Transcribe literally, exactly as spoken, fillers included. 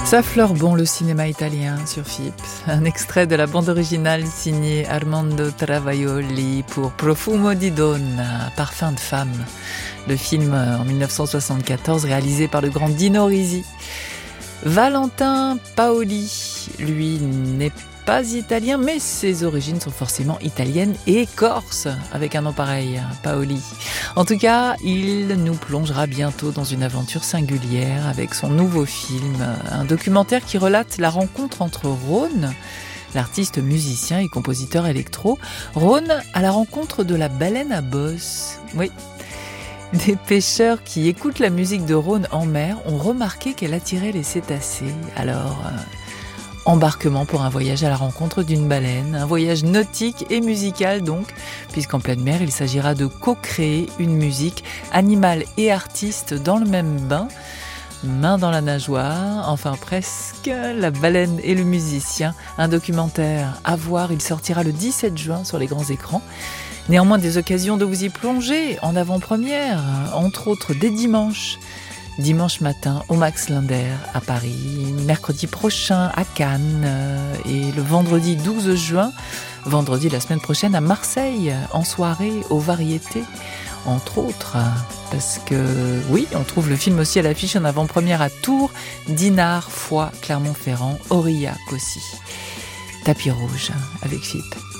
Ça fleure bon le cinéma italien sur F I P. Un extrait de la bande originale signée Armando Travaglioli pour Profumo di Donna, Parfum de femme. Le film en dix-neuf cent soixante-quatorze réalisé par le grand Dino Risi. Valentin Paoli, lui, n'est pas italien, mais ses origines sont forcément italiennes et corses, avec un nom pareil, Paoli. En tout cas, il nous plongera bientôt dans une aventure singulière avec son nouveau film, un documentaire qui relate la rencontre entre Rhône, l'artiste musicien et compositeur électro, Rhône à la rencontre de la baleine à bosse. Oui. Des pêcheurs qui écoutent la musique de Rhône en mer ont remarqué qu'elle attirait les cétacés. Alors, euh, embarquement pour un voyage à la rencontre d'une baleine, un voyage nautique et musical donc, puisqu'en pleine mer, il s'agira de co-créer une musique, animal et artiste dans le même bain, main dans la nageoire, enfin presque, la baleine et le musicien, un documentaire à voir, il sortira le dix-sept juin sur les grands écrans. Néanmoins, des occasions de vous y plonger en avant-première, entre autres dès dimanche. Dimanche matin au Max Linder à Paris, mercredi prochain à Cannes et le vendredi douze juin, vendredi la semaine prochaine à Marseille, en soirée aux Variétés, entre autres. Parce que oui, on trouve le film aussi à l'affiche en avant-première à Tours, Dinard, Foix, Clermont-Ferrand, Aurillac aussi. Tapis rouge avec F I P.